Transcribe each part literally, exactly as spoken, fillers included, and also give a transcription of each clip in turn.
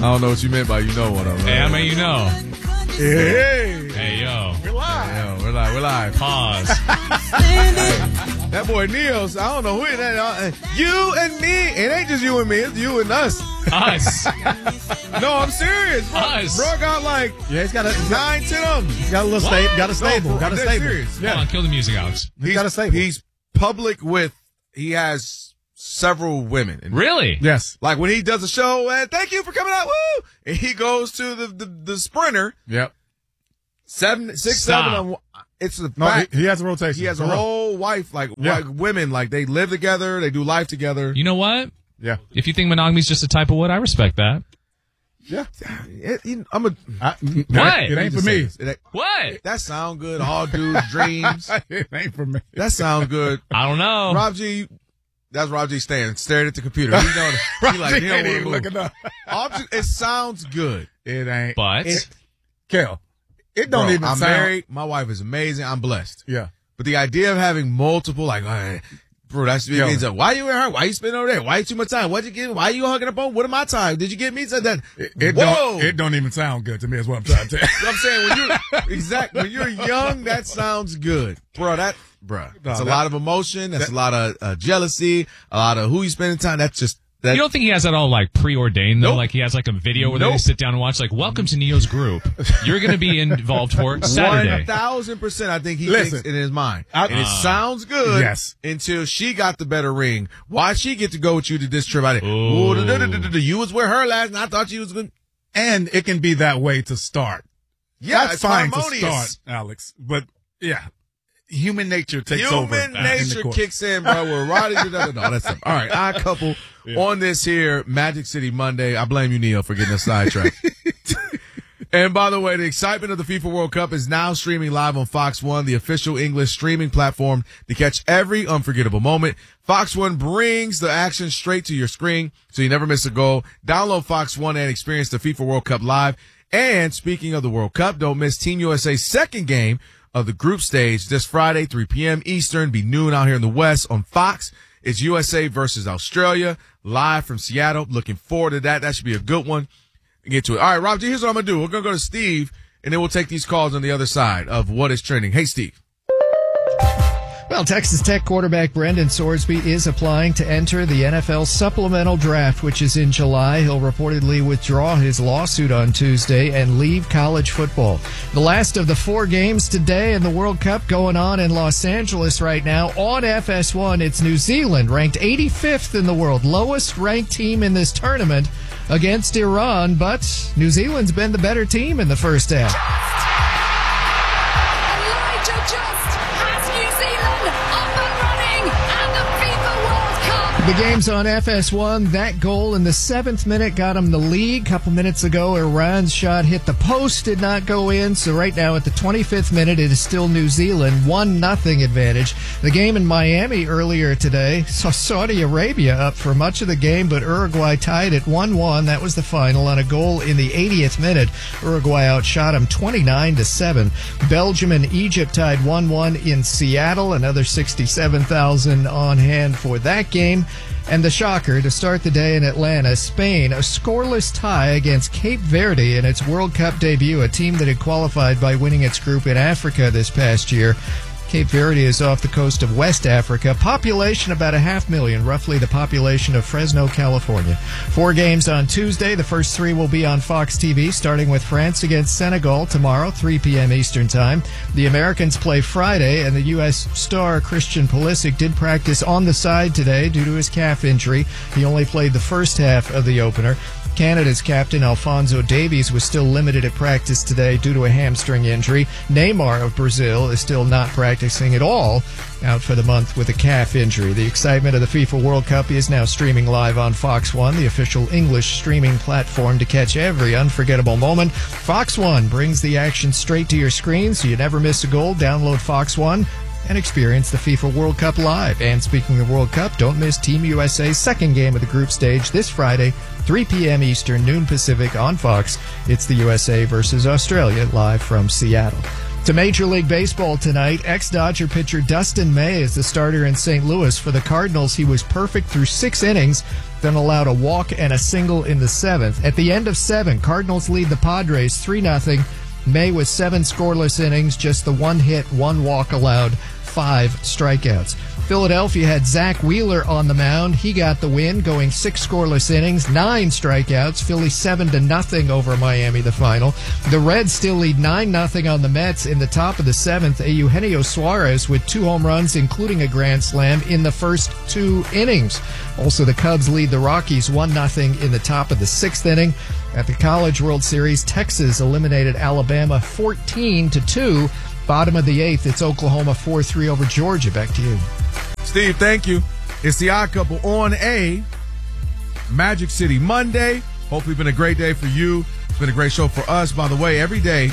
don't know what you meant by you know what I mean. Hey, I mean, you know. Hey. Hey, yo. We're live. Hey, yo, we're live. We're live. Pause. That boy Neil's, I don't know who it is. Uh, You and me. It ain't just you and me. It's you and us. Us. No, I'm serious. Bro, Us. bro got like Yeah, he's got a he's got, nine, ten of them. he's got a little stable. Got a stable. No, got a I'm dead stable. serious. Hold on, kill the music, Alex. He's got a stable. He's public with, he has several women. And Really? Yes. like when he does a show, and thank you for coming out, woo! And he goes to the, the, the sprinter, Yep. seven, six, Stop. seven. Of, it's the No, fact. he, he has a rotation. He has a For real. whole wife, like, Yeah. like women, like they live together, they do life together. You know what? Yeah. If you think monogamy is just a type of wood, I respect that. Yeah. It- it- I'm a. I, it, What? It ain't for me. It ain't- What? that sound good. All dudes' dreams. It ain't for me. That sound good. I don't know. Rob G. That's Rob G. Standing, staring at the computer. He, know, he like he don't ain't want even to looking move. up. Object- It sounds good. It ain't. But It, Kel, it don't Bro, even I'm sound. married. My wife is amazing. I'm blessed. Yeah. But the idea of having multiple, like, uh, bro, that's it Yo. means, uh, why you with her? Why you spending over there? Why you too much time? What'd you get? Why you hugging up on? What am I time? Did you get me? Said that. It, it Whoa. don't. It don't even sound good to me. Is what I'm trying to tell you. I'm saying when you're exactly when you're young, that sounds good, bro. That, bro, that's No, a that- lot of emotion. That's that- a lot of uh, jealousy. A lot of who you spending time. That's just that. you don't think he has that all like preordained though? Nope. Like he has like a video where Nope. they sit down and watch like, welcome to Neo's group. You're going to be involved for Saturday. One thousand percent. I think he Listen, thinks in his mind, I- and it Uh, sounds good. Yes. Until she got the better ring. Why she get to go with you to this trip? I didn't. Ooh. Ooh, da- da- da- da- da- you was with her last, and I thought you was good. And it can be that way to start. Yeah, That's it's fine harmonious. to start, Alex. But yeah, human nature takes over. Human in the nature court. kicks in, bro. We're riding to the no, that's all right. Our couple on this here Magic City Monday. I blame you, Neil, for getting us sidetracked. And by the way, the excitement of the FIFA World Cup is now streaming live on Fox One, the official English streaming platform to catch every unforgettable moment. Fox One brings the action straight to your screen, so you never miss a goal. Download Fox One and experience the FIFA World Cup live. And speaking of the World Cup, don't miss Team U S A's second game of the group stage this Friday, three p.m. Eastern, be noon out here in the West on Fox. It's U S A versus Australia, live from Seattle. Looking forward to that. That should be a good one. Get to it. All right, Rob G, here's what I'm going to do. We're going to go to Steve, and then we'll take these calls on the other side of what is trending. Hey, Steve. Well, Texas Tech quarterback Brendan Sorsby is applying to enter the N F L supplemental draft, which is in July. He'll reportedly withdraw his lawsuit on Tuesday and leave college football. The last of the four games today in the World Cup going on in Los Angeles right now. On F S one, it's New Zealand, ranked eighty-fifth in the world, lowest ranked team in this tournament against Iran, but New Zealand's been the better team in the first half. Elijah Just has New Zealand up and running at the FIFA World Cup. The game's on F S one. That goal in the seventh minute got him the lead. A couple minutes ago, Iran's shot hit the post, did not go in. So right now at the twenty-fifth minute, it is still New Zealand, one nothing advantage. The game in Miami earlier today saw Saudi Arabia up for much of the game, but Uruguay tied at one one. That was the final on a goal in the eightieth minute. Uruguay outshot them twenty-nine to seven. Belgium and Egypt tied one one in Seattle. Another sixty-seven thousand on hand for that game. And the shocker to start the day in Atlanta, Spain, a scoreless tie against Cape Verde in its World Cup debut, a team that had qualified by winning its group in Africa this past year. Cape Verde is off the coast of West Africa. Population about a half million, roughly the population of Fresno, California. Four games on Tuesday. The first three will be on Fox T V, starting with France against Senegal tomorrow, three p.m. Eastern Time. The Americans play Friday, and the U S star Christian Pulisic did practice on the side today due to his calf injury. He only played the first half of the opener. Canada's captain Alphonso Davies was still limited at practice today due to a hamstring injury. Neymar of Brazil is still not practicing at all, out for the month with a calf injury. The excitement of the FIFA World Cup is now streaming live on Fox One, the official English streaming platform to catch every unforgettable moment. Fox One brings the action straight to your screen so you never miss a goal. Download Fox One and experience the FIFA World Cup live. And speaking of World Cup, don't miss Team U S A's second game of the group stage this Friday, three p.m. Eastern, noon Pacific on Fox. It's the U S A versus Australia live from Seattle. To Major League Baseball tonight, ex-Dodger pitcher Dustin May is the starter in Saint Louis. For the Cardinals, he was perfect through six innings, then allowed a walk and a single in the seventh. At the end of seven, Cardinals lead the Padres three nothing. May with seven scoreless innings, just the one hit, one walk allowed, five strikeouts. Philadelphia had Zach Wheeler on the mound. He got the win, going six scoreless innings, nine strikeouts. Philly seven to nothing over Miami, the final. The Reds still lead nine nothing on the Mets in the top of the seventh. Eugenio Suarez with two home runs, including a grand slam in the first two innings. Also, the Cubs lead the Rockies one nothing in the top of the sixth inning. At the College World Series, Texas eliminated Alabama fourteen to two. Bottom of the eighth, it's Oklahoma four three over Georgia. Back to you. Steve, thank you. It's the Odd Couple on a Magic City Monday. Hopefully it's been a great day for you. It's been a great show for us. By the way, every day,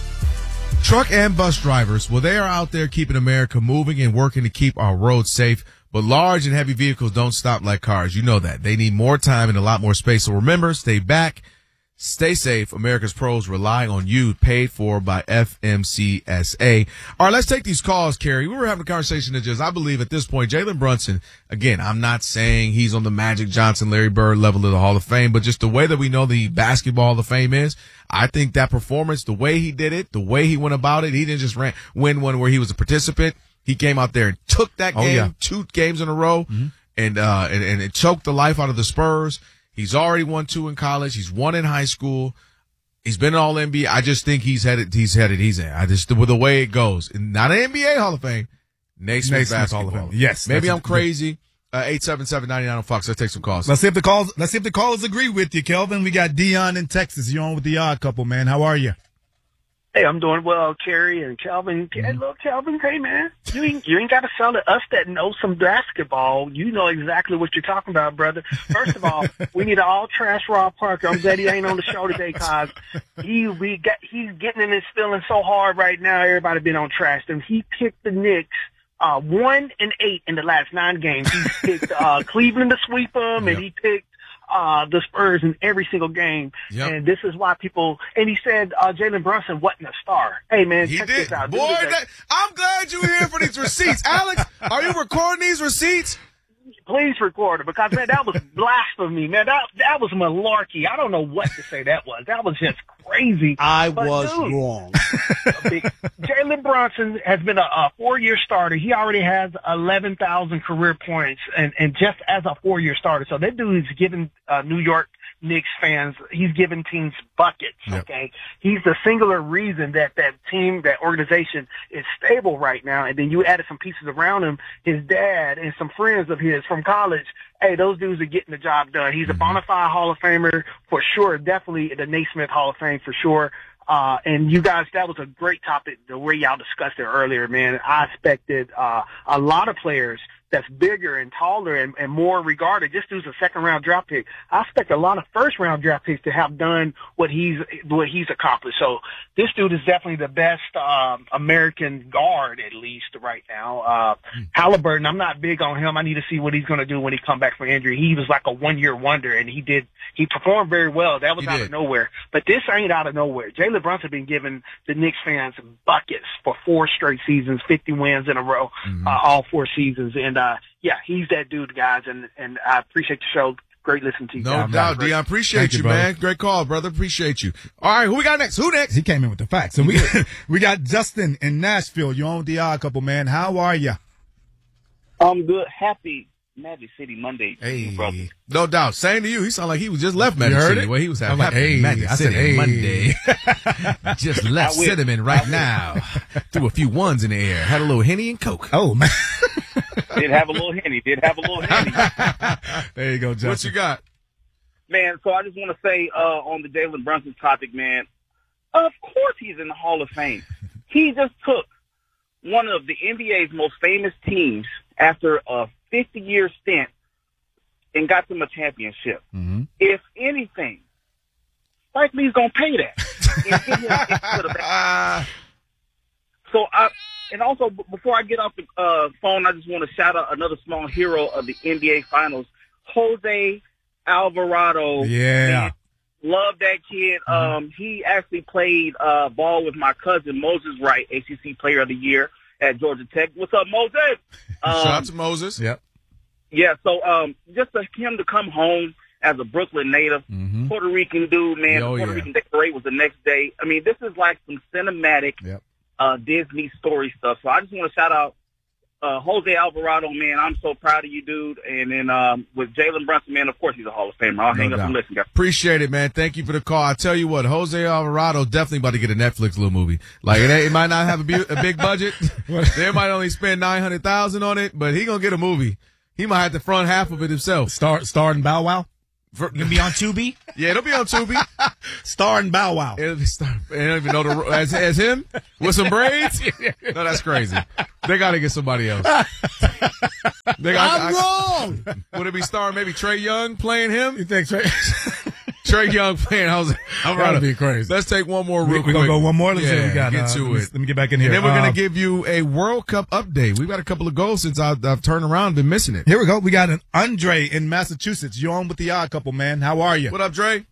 truck and bus drivers, well, they are out there keeping America moving and working to keep our roads safe. But large and heavy vehicles don't stop like cars. You know that. They need more time and a lot more space. So remember, stay back. Stay safe. America's pros rely on you. Paid for by F M C S A. All right, let's take these calls, Kerry. We were having a conversation that just, I believe at this point, Jalen Brunson, again, I'm not saying he's on the Magic Johnson, Larry Bird level of the Hall of Fame, but just the way that we know the Basketball Hall of Fame is, I think that performance, the way he did it, the way he went about it, he didn't just ran, win one where he was a participant. He came out there and took that game, oh, yeah. two games in a row, mm-hmm. and, uh, and, and it choked the life out of the Spurs. He's already won two in college. He's won in high school. He's been all N B A. I just think he's headed, he's headed, he's in. I just, with the way it goes, not an N B A Hall of Fame, Naismith Basketball Hall of Fame. Yes. Maybe I'm crazy. Uh, eight seven seven, nine nine on Fox. Let's take some calls. Let's see if the calls, let's see if the callers agree with you, Kelvin. We got Dion in Texas. You're on with the Odd Couple, man. How are you? Hey, I'm doing well, Kerry and Calvin. Mm-hmm. Hey, look, Calvin, hey, man, you ain't, you ain't got to sell to us that know some basketball. You know exactly what you're talking about, brother. First of all, we need to all trash Rob Parker. I'm glad he ain't on the show today, cause he, we got, he's getting in his feelings so hard right now. Everybody been on trash him. He picked the Knicks, uh, one and eight in the last nine games. He picked, uh, Cleveland to sweep them, yep. and he picked, Uh, the Spurs in every single game. Yep. And this is why people, and he said, uh, Jalen Brunson wasn't a star. Hey man, he check did. this out. Boy, that, I'm glad you're here for these receipts. Alex, are you recording these receipts? Please record it because man, that was blasphemy, man. That, that was malarkey. I don't know what to say that was. That was just crazy. I but was dude, wrong. Jalen Brunson has been a, a four-year starter. He already has eleven thousand career points, and, and just as a four-year starter. So that dude is giving uh, New York Knicks fans, he's giving teams buckets, okay? Yep. He's the singular reason that that team, that organization is stable right now. And then you added some pieces around him, his dad and some friends of his from college. Hey, those dudes are getting the job done. He's mm-hmm. a bona fide Hall of Famer for sure. Definitely the Naismith Hall of Fame for sure. Uh, and you guys, that was a great topic, the way y'all discussed it earlier, man. I expected, uh, a lot of players that's bigger and taller and, and more regarded. This dude's a second round draft pick. I expect a lot of first round draft picks to have done what he's, what he's accomplished. So this dude is definitely the best, um, American guard, at least right now. Uh, Halliburton, I'm not big on him. I need to see what he's going to do when he come back from injury. He was like a one year wonder and he did, he performed very well. That was he out did. of nowhere, but this ain't out of nowhere. Jalen Brunson been giving the Knicks fans buckets for four straight seasons, fifty wins in a row, mm-hmm. uh, all four seasons. And, uh, yeah, he's that dude, guys, and, and I appreciate the show. Great listening to you no guys. No doubt, Dion. Appreciate Thank you, you man. Great call, brother. Appreciate you. All right, who we got next? Who next? He came in with the facts. So we we got Justin in Nashville. You're on with the Odd Couple, man. How are you? I'm good. Happy Magic City Monday, hey, brother. No doubt. Same to you. He sounded like he was just left Magic City. Where he was having like, hey, Magic I City said, hey. Monday. Just left Cinnamon right now. Threw a few ones in the air. Had a little Henny and Coke. Oh man. Did have a little Henny. Did have a little Henny. There you go, Justin. What you got? Man, so I just want to say uh, on the Jalen Brunson topic, man, of course he's in the Hall of Fame. He just took one of the N B A's most famous teams after a fifty-year stint and got them a championship. Mm-hmm. If anything, Spike Lee's going to pay that. And get him into the back. So I, and also before I get off the uh, phone, I just want to shout out another small hero of the N B A Finals, Jose Alvarado. Yeah. love that kid. Um, he actually played uh, ball with my cousin Moses Wright, A C C Player of the Year at Georgia Tech. What's up, Moses? Um, Shout out to Moses. Yep. Yeah, so um, just for him to come home as a Brooklyn native, Mm-hmm. Puerto Rican dude, man, Oh, the Puerto yeah. Rican Day Parade was the next day. I mean, this is like some cinematic Yep. uh, Disney story stuff. So I just want to shout out uh, Jose Alvarado, man. I'm so proud of you, dude. And then um, with Jalen Brunson, man, of course he's a Hall of Famer. I'll No hang up doubt. and listen, guys. Appreciate it, man. Thank you for the call. I tell you what, Jose Alvarado definitely about to get a Netflix little movie. Like it, ain't- it might not have a, bu- a big budget. They might only spend nine hundred thousand on it, but he gonna get a movie. He might have to front half of it himself. Star, starring Bow Wow. For, Gonna be on Tubi. yeah, it'll be on Tubi. Starring Bow Wow. It'll be star- I don't even know the as, as him with some braids. No, that's crazy. They got to get somebody else. They got, I'm I- wrong. Would it be starring maybe Trey Young playing him? You think Trey? Trey Young playing Jose Alvarado. That'd be crazy. Let's take one more real We, quick. we gonna go one more. Let's see yeah, what we got. Get Uh, to let me, it. Let me get back in here. And then we're Uh, going to give you a World Cup update. We've got a couple of goals since I've, I've turned around, been missing it. Here we go. We got an Andre in Massachusetts. You're on with the Odd Couple, man. How are you? What up, Dre?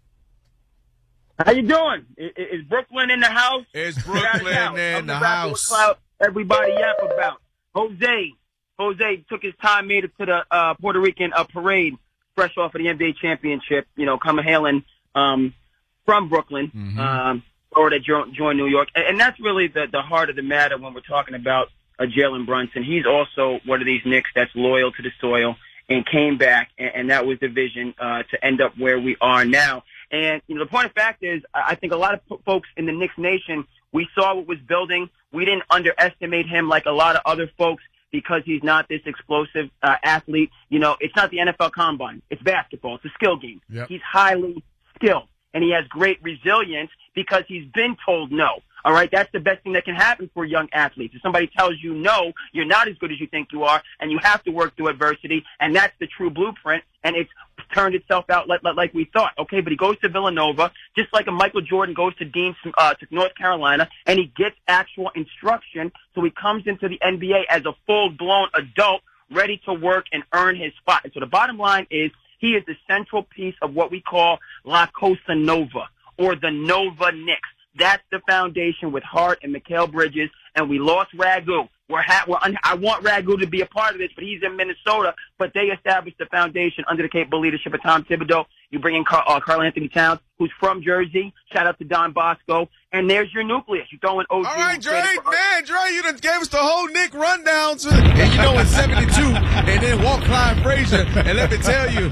How you doing? Is, is Brooklyn in the house? It's Without a Brooklyn doubt. in I'm the rapper house. with clout everybody yap about. Jose. Jose took his time, made it to the uh, Puerto Rican uh, parade, fresh off of the N B A championship, you know, coming hailing um, from Brooklyn, Mm-hmm. um, or that jo- joined New York. And, and that's really the, the heart of the matter when we're talking about uh, Jalen Brunson. He's also one of these Knicks that's loyal to the soil and came back, and, and that was the vision uh, to end up where we are now. And, you know, the point of fact is, I think a lot of p- folks in the Knicks nation, we saw what was building. We didn't underestimate him like a lot of other folks because he's not this explosive uh, athlete. You know, it's not the N F L Combine. It's basketball. It's a skill game. Yep. He's highly skilled, and he has great resilience because he's been told no. All right, that's the best thing that can happen for young athletes. If somebody tells you no, you're not as good as you think you are, and you have to work through adversity, and that's the true blueprint, and it's turned itself out like, like we thought. Okay, but he goes to Villanova, just like a Michael Jordan goes to Dean, uh, to North Carolina, and he gets actual instruction, so he comes into the N B A as a full-blown adult, ready to work and earn his spot. And so the bottom line is he is the central piece of what we call La Cosa Nova, or the Nova Knicks. That's the foundation with Hart and Mikal Bridges, and we lost Ragu. We're ha- we're un- I want Ragu to be a part of this, but he's in Minnesota. But they established the foundation under the capable leadership of Tom Thibodeau. You bring in Car- uh, Carl Anthony Towns, who's from Jersey. Shout out to Don Bosco. And there's your nucleus. You throw in O G. All right, Dre, who's traded for- man, Dre, you done gave us the whole Nick rundown. To, and you know, in seventy-two, and then walk Clyde Frazier. And let me tell you,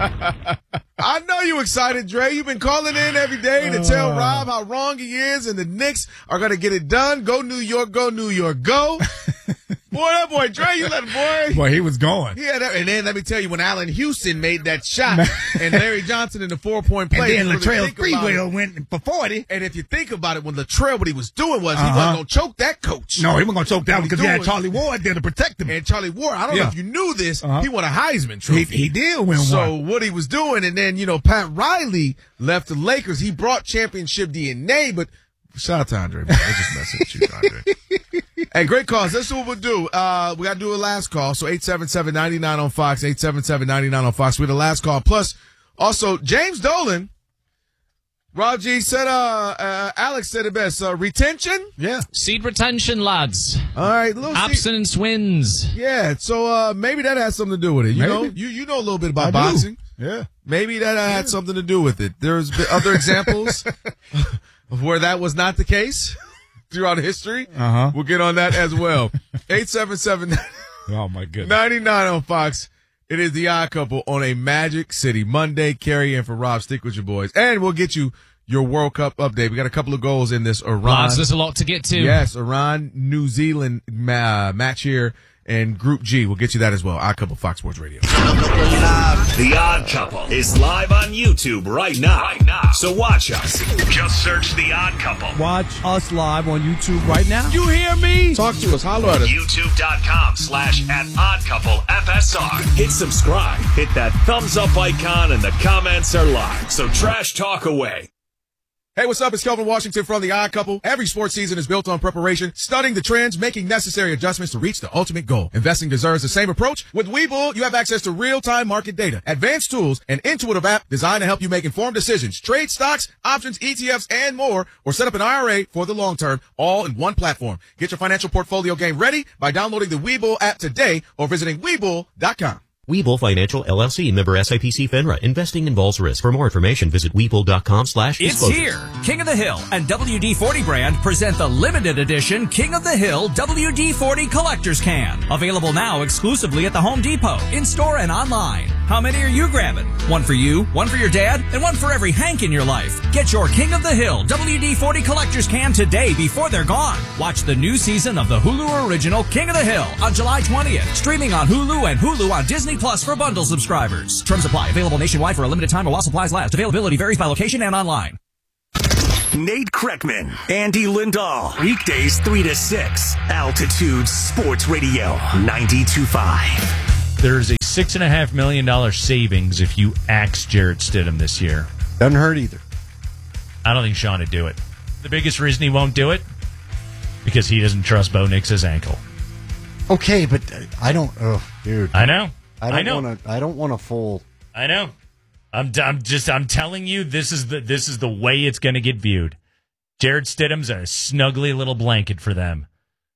I know you excited, Dre. You've been calling in every day to tell Rob how wrong he is, and the Knicks are going to get it done. Go New York, go New York, go. Boy, that boy, Dre, you let him, boy. Boy, he was going. Yeah, that, and then let me tell you, when Allen Houston made that shot, and Larry Johnson in the four-point And play. then you really Latrell think about Sprewell it. went for forty. And if you think about it, when Latrell, what he was doing was he Uh-huh. wasn't going to choke that coach. No, he wasn't going to choke down because he had doing- Charlie Ward there to protect him. And Charlie Ward, I don't know Yeah. if you knew this, Uh-huh. he won a Heisman He, trophy. he did win so one. what he was doing, and then, you know, Pat Riley left the Lakers. He brought championship D N A, but shout out to Andre, man. I just messing with you, Andre. Hey, great calls. Let's do what we'll do. Uh, we got to do a last call. So eight seven seven, nine nine on Fox, eight seven seven, nine nine on Fox. We're the last call. Plus, also, James Dolan, Rob G said, uh, uh, Alex said it best. Uh, retention? Yeah. Seed retention, lads. All right. Little seat- Abstinence wins. Yeah. So, uh, maybe that has something to do with it. You Maybe. know, you, you know a little bit about I do. boxing. Yeah. Maybe that uh, had something to do with it. There's been other examples of where that was not the case throughout history. Uh-huh. We'll get on that as well. eight seven seven, Oh, my goodness. nine nine on Fox. It is the Odd Couple on a Magic City Monday. Carry in for Rob. Stick with your boys. And we'll get you your World Cup update. We got a couple of goals in this Iran. Lads, there's a lot to get to. Yes, Iran, New Zealand ma- match here. And Group G, we'll get you that as well. Odd Couple, Fox Sports Radio. The Odd Couple is live on YouTube right now. Right now. So watch us. Just search The Odd Couple. Watch us live on YouTube right now. You hear me? Talk to us. Holler at us. YouTube.com slash at Odd Couple F S R. Hit subscribe. Hit that thumbs up icon and the comments are live. So trash talk away. Hey, what's up? It's Kelvin Washington from The Odd Couple. Every sports season is built on preparation, studying the trends, making necessary adjustments to reach the ultimate goal. Investing deserves the same approach. With Webull, you have access to real-time market data, advanced tools, an intuitive app designed to help you make informed decisions, trade stocks, options, E T Fs, and more, or set up an I R A for the long term, all in one platform. Get your financial portfolio game ready by downloading the Webull app today or visiting Webull dot com. Webull Financial, L L C, member S I P C FINRA. Investing involves risk. For more information, visit Webull.com slash It's here. King of the Hill and W D forty brand present the limited edition King of the Hill W D forty Collector's Can. Available now exclusively at the Home Depot, in-store and online. How many are you grabbing? One for you, one for your dad, and one for every Hank in your life. Get your King of the Hill W D forty Collector's Can today before they're gone. Watch the new season of the Hulu original King of the Hill on July twentieth. Streaming on Hulu and Hulu on Disney Plus for bundle subscribers. Terms apply. Available nationwide for a limited time or while supplies last. Availability varies by location and online. Nate Kreckman, Andy Lindahl. Weekdays three to six. Altitude Sports Radio ninety-two point five. There's a six and a half million dollar savings if you axe Jarrett Stidham this year. Doesn't hurt either. I don't think Sean would do it. The biggest reason he won't do it, because he doesn't trust Bo Nix's ankle. Okay, but I don't. Oh, dude. I know. I I don't know. want to. I don't want a full. I know. I'm. I'm just. I'm telling you, this is the. This is the way it's going to get viewed. Jarrett Stidham's a snuggly little blanket for them.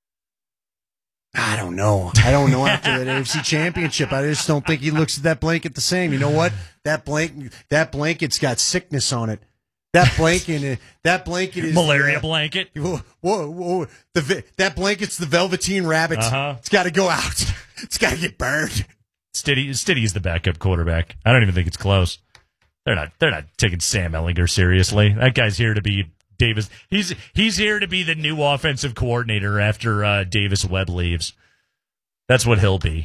I don't know. I don't know after that A F C Championship. I just don't think he looks at that blanket the same. You know what? That blanket. That blanket's got sickness on it. That blanket. That blanket is malaria uh, blanket. Whoa, whoa, whoa. The that blanket's the Velveteen Rabbit. Uh-huh. It's got to go out. It's got to get burned. Stiddy, Stiddy is the backup quarterback. I don't even think it's close. They're not. They're not taking Sam Ehlinger seriously. That guy's here to be Davis. He's he's here to be the new offensive coordinator after uh, Davis Webb leaves. That's what he'll be.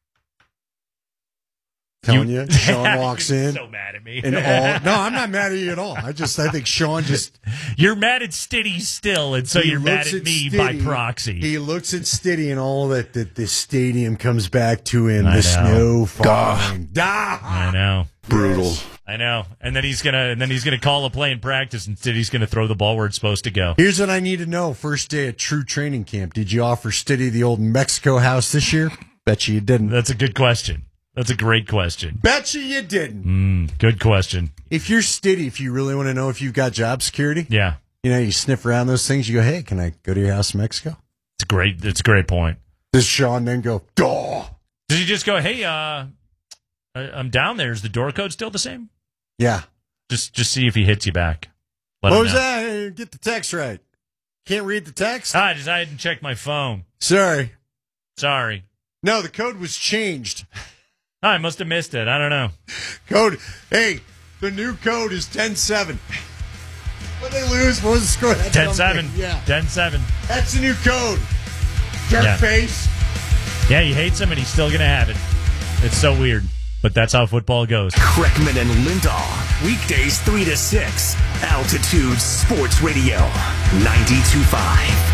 Telling you, you Sean walks in. So mad at me. And all, no, I'm not mad at you at all. I just I think Sean just. You're mad at Stiddy still, and so you're mad at, at me Stiddy, by proxy. He looks at Stiddy and all that that the stadium comes back to him. I the know. snow falling. Duh. I know. Brutal. Yes. I know. And then he's gonna and then he's gonna call a play in practice, and Stiddy's gonna throw the ball where it's supposed to go. Here's what I need to know: first day at true training camp, did you offer Stiddy the old Mexico house this year? Bet you you didn't. That's a good question. That's a great question. Bet you you didn't. Mm, good question. If you're Stiddy, if you really want to know if you've got job security, yeah, you know, you sniff around those things. You go, hey, can I go to your house in Mexico? It's a great. It's a great point. Does Sean then go, duh? Does he just go, hey, uh, I'm down there. Is the door code still the same? Yeah. Just just see if he hits you back. Let what him was know. that? Get the text right. Can't read the text? I just I didn't check my phone. Sorry. Sorry. No, the code was changed. I must have missed it. I don't know. Code. Hey, the new code is ten seven. What they lose? What was the score? ten seven. Yeah. ten seven. That's the new code. Jerk yeah. face. Yeah, he hates him and he's still going to have it. It's so weird. But that's how football goes. Kreckman and Lindahl. Weekdays three to six. Altitude Sports Radio ninety-two point five.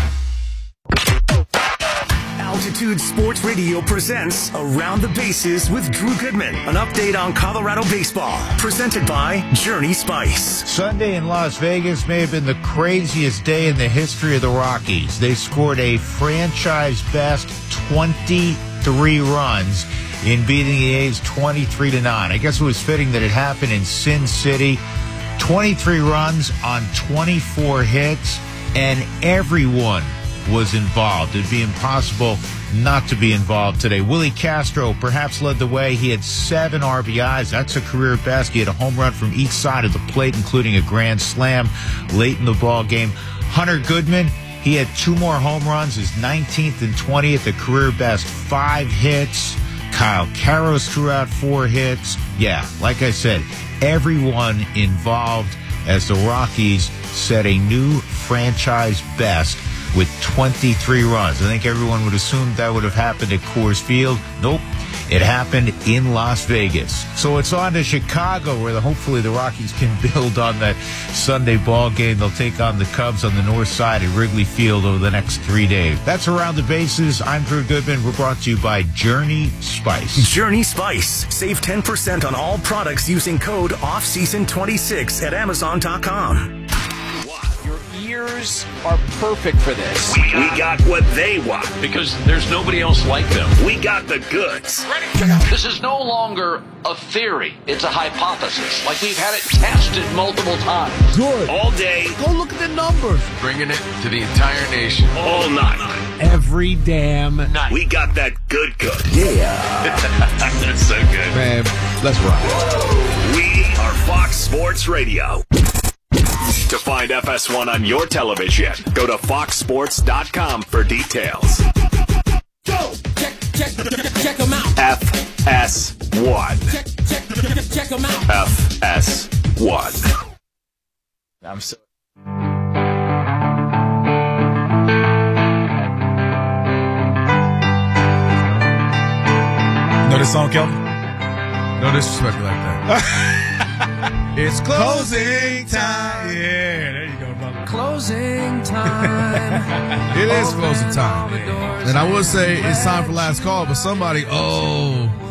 Altitude Sports Radio presents Around the Bases with Drew Goodman. An update on Colorado baseball. Presented by Journey Spice. Sunday in Las Vegas may have been the craziest day in the history of the Rockies. They scored a franchise-best twenty-three runs in beating the A's twenty-three to nine. I guess it was fitting that it happened in Sin City. twenty-three runs on twenty-four hits, and everyone was involved. It'd be impossible not to be involved today. Willie Castro perhaps led the way. He had seven R B Is. That's a career best. He had a home run from each side of the plate, including a grand slam late in the ball game. Hunter Goodman, he had two more home runs, his nineteenth and twentieth, a career best, five hits. Kyle Karros threw out four hits. Yeah, like I said, everyone involved as the Rockies set a new franchise best with twenty-three runs. I think everyone would assume that would have happened at Coors Field. Nope. It happened in Las Vegas. So it's on to Chicago, where the, hopefully the Rockies can build on that Sunday ball game. They'll take on the Cubs on the north side at Wrigley Field over the next three days. That's Around the Bases. I'm Drew Goodman. We're brought to you by Journey Spice. Journey Spice. Save ten percent on all products using code off season twenty-six at amazon dot com. Players are perfect for this. We, we got what they want. Because there's nobody else like them. We got the goods. This is no longer a theory. It's a hypothesis. Like we've had it tested multiple times. Good. All day. Go look at the numbers. Bringing it to the entire nation. All night. Every damn night. We got that good good. Yeah. That's so good. Man, let's ride. We are Fox Sports Radio. To find F S one on your television, go to fox sports dot com for details. Go! Check, check, check them out. F S one. Check, check, check them out. F S one. I'm so. Know this song, Kelvin? No disrespect like that. It's Closing time. Yeah, there you go, brother. Closing time. It is closing time. And I would say it's time for last call, but somebody, oh,